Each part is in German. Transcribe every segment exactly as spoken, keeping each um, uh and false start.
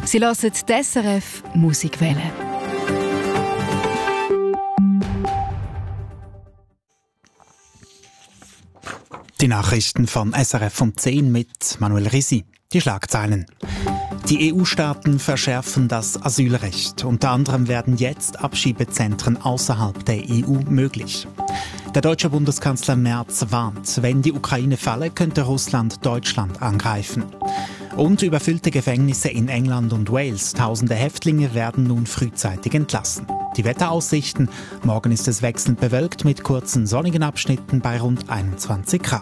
Sie hören die S R F Musikwelle. Die Nachrichten von S R F um zehn mit Manuel Risi. Die Schlagzeilen. Die E U-Staaten verschärfen das Asylrecht. Unter anderem werden jetzt Abschiebezentren außerhalb der E U möglich. Der deutsche Bundeskanzler Merz warnt, wenn die Ukraine falle, könnte Russland Deutschland angreifen. Und überfüllte Gefängnisse in England und Wales. Tausende Häftlinge werden nun frühzeitig entlassen. Die Wetteraussichten. Morgen ist es wechselnd bewölkt mit kurzen sonnigen Abschnitten bei rund einundzwanzig Grad.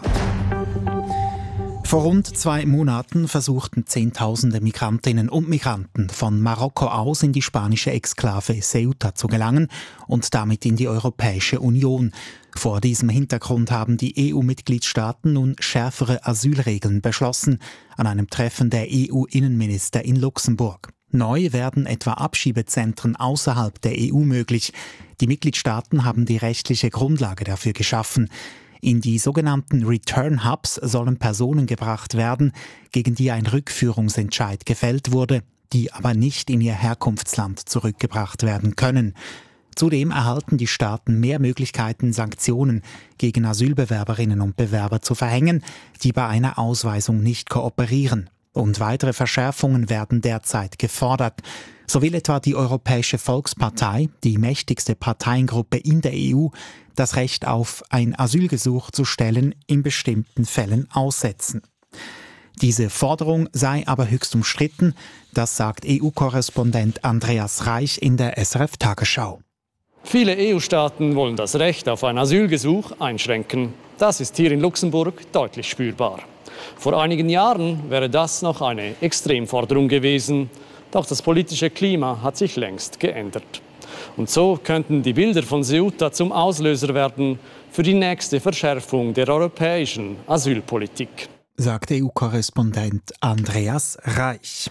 Vor rund zwei Monaten versuchten Zehntausende Migrantinnen und Migranten von Marokko aus in die spanische Exklave Ceuta zu gelangen und damit in die Europäische Union. Vor diesem Hintergrund haben die E U-Mitgliedstaaten nun schärfere Asylregeln beschlossen an einem Treffen der E U-Innenminister in Luxemburg. Neu werden etwa Abschiebezentren außerhalb der E U möglich. Die Mitgliedstaaten haben die rechtliche Grundlage dafür geschaffen. In die sogenannten Return Hubs sollen Personen gebracht werden, gegen die ein Rückführungsentscheid gefällt wurde, die aber nicht in ihr Herkunftsland zurückgebracht werden können. Zudem erhalten die Staaten mehr Möglichkeiten, Sanktionen gegen Asylbewerberinnen und Bewerber zu verhängen, die bei einer Ausweisung nicht kooperieren. Und weitere Verschärfungen werden derzeit gefordert. So will etwa die Europäische Volkspartei, die mächtigste Parteiengruppe in der E U, das Recht auf ein Asylgesuch zu stellen in bestimmten Fällen aussetzen. Diese Forderung sei aber höchst umstritten, das sagt E U-Korrespondent Andreas Reich in der S R F-Tagesschau. Viele E U-Staaten wollen das Recht auf ein Asylgesuch einschränken. Das ist hier in Luxemburg deutlich spürbar. Vor einigen Jahren wäre das noch eine Extremforderung gewesen, doch das politische Klima hat sich längst geändert. Und so könnten die Bilder von Ceuta zum Auslöser werden für die nächste Verschärfung der europäischen Asylpolitik, sagt E U-Korrespondent Andreas Reich.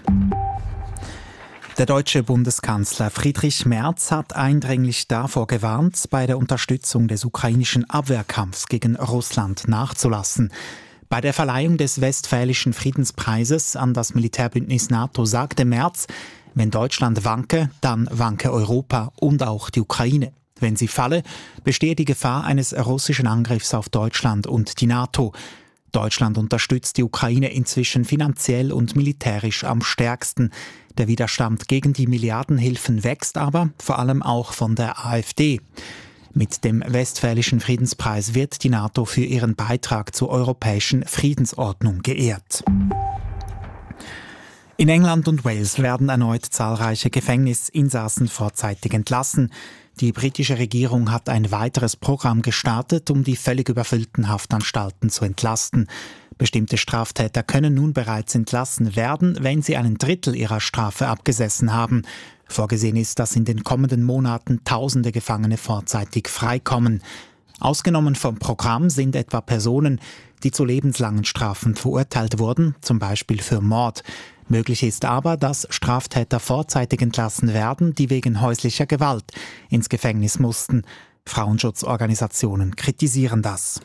Der deutsche Bundeskanzler Friedrich Merz hat eindringlich davor gewarnt, bei der Unterstützung des ukrainischen Abwehrkampfs gegen Russland nachzulassen. Bei der Verleihung des Westfälischen Friedenspreises an das Militärbündnis NATO sagte Merz, wenn Deutschland wanke, dann wanke Europa und auch die Ukraine. Wenn sie falle, bestehe die Gefahr eines russischen Angriffs auf Deutschland und die NATO. Deutschland unterstützt die Ukraine inzwischen finanziell und militärisch am stärksten. Der Widerstand gegen die Milliardenhilfen wächst aber, vor allem auch von der AfD. Mit dem Westfälischen Friedenspreis wird die NATO für ihren Beitrag zur europäischen Friedensordnung geehrt. In England und Wales werden erneut zahlreiche Gefängnisinsassen vorzeitig entlassen. Die britische Regierung hat ein weiteres Programm gestartet, um die völlig überfüllten Haftanstalten zu entlasten. Bestimmte Straftäter können nun bereits entlassen werden, wenn sie einen Drittel ihrer Strafe abgesessen haben. Vorgesehen ist, dass in den kommenden Monaten tausende Gefangene vorzeitig freikommen. Ausgenommen vom Programm sind etwa Personen, die zu lebenslangen Strafen verurteilt wurden, zum Beispiel für Mord. Möglich ist aber, dass Straftäter vorzeitig entlassen werden, die wegen häuslicher Gewalt ins Gefängnis mussten. Frauenschutzorganisationen kritisieren das.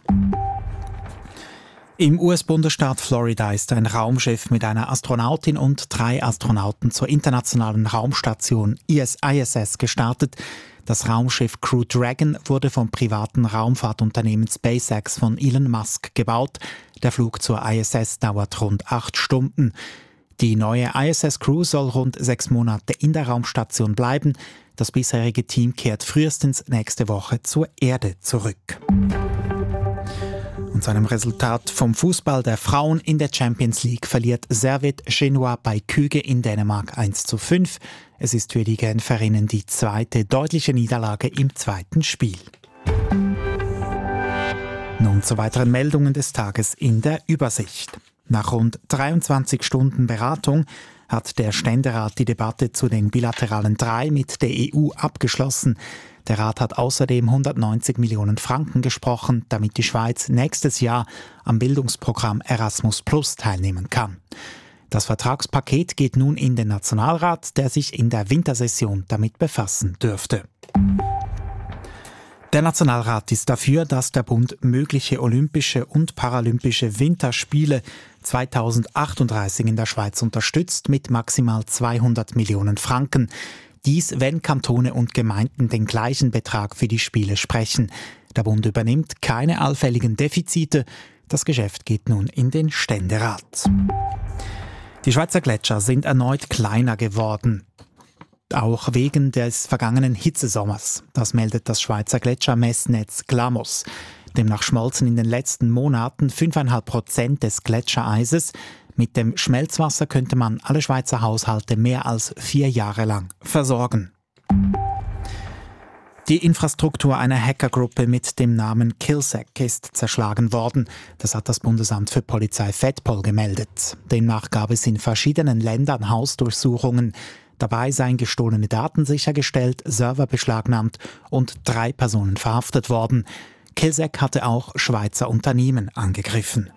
Im U S-Bundesstaat Florida ist ein Raumschiff mit einer Astronautin und drei Astronauten zur internationalen Raumstation I S S gestartet. Das Raumschiff Crew Dragon wurde vom privaten Raumfahrtunternehmen SpaceX von Elon Musk gebaut. Der Flug zur I S S dauert rund acht Stunden. Die neue I S S-Crew soll rund sechs Monate in der Raumstation bleiben. Das bisherige Team kehrt frühestens nächste Woche zur Erde zurück. Und zu einem Resultat vom Fußball der Frauen in der Champions League verliert Servet Genua bei Køge in Dänemark eins zu fünf. Es ist für die Genferinnen die zweite deutliche Niederlage im zweiten Spiel. Nun zu weiteren Meldungen des Tages in der Übersicht. Nach rund dreiundzwanzig Stunden Beratung hat der Ständerat die Debatte zu den bilateralen drei mit der E U abgeschlossen. Der Rat hat außerdem hundertneunzig Millionen Franken gesprochen, damit die Schweiz nächstes Jahr am Bildungsprogramm Erasmus Plus teilnehmen kann. Das Vertragspaket geht nun in den Nationalrat, der sich in der Wintersession damit befassen dürfte. Der Nationalrat ist dafür, dass der Bund mögliche olympische und paralympische Winterspiele zweitausendachtunddreißig in der Schweiz unterstützt mit maximal zweihundert Millionen Franken. Dies, wenn Kantone und Gemeinden den gleichen Betrag für die Spiele sprechen. Der Bund übernimmt keine allfälligen Defizite. Das Geschäft geht nun in den Ständerat. Die Schweizer Gletscher sind erneut kleiner geworden. Auch wegen des vergangenen Hitzesommers. Das meldet das Schweizer Gletschermessnetz Glamos. Demnach schmolzen in den letzten Monaten fünf Komma fünf Prozent des Gletschereises. Mit dem Schmelzwasser könnte man alle Schweizer Haushalte mehr als vier Jahre lang versorgen. Die Infrastruktur einer Hackergruppe mit dem Namen Killsec ist zerschlagen worden. Das hat das Bundesamt für Polizei Fedpol gemeldet. Demnach gab es in verschiedenen Ländern Hausdurchsuchungen. Dabei seien gestohlene Daten sichergestellt, Server beschlagnahmt und drei Personen verhaftet worden. Killsec hatte auch Schweizer Unternehmen angegriffen.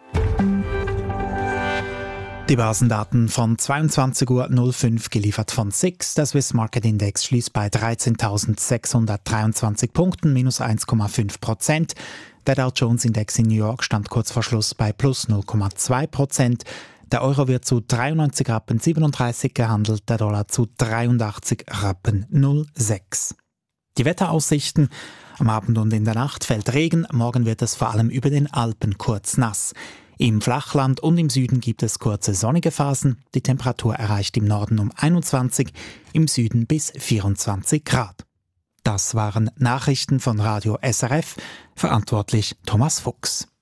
Die Börsendaten von zweiundzwanzig Uhr fünf geliefert von S I X. Der Swiss Market Index schließt bei dreizehntausendsechshundertdreiundzwanzig Punkten, minus eins Komma fünf Prozent. Der Dow Jones Index in New York stand kurz vor Schluss bei plus null Komma zwei Prozent. Der Euro wird zu dreiundneunzig Rappen siebenunddreißig gehandelt, der Dollar zu dreiundachtzig Rappen null Komma sechs. Die Wetteraussichten: Am Abend und in der Nacht fällt Regen, morgen wird es vor allem über den Alpen kurz nass. Im Flachland und im Süden gibt es kurze sonnige Phasen. Die Temperatur erreicht im Norden um einundzwanzig, im Süden bis vierundzwanzig Grad. Das waren Nachrichten von Radio S R F, verantwortlich Thomas Fuchs.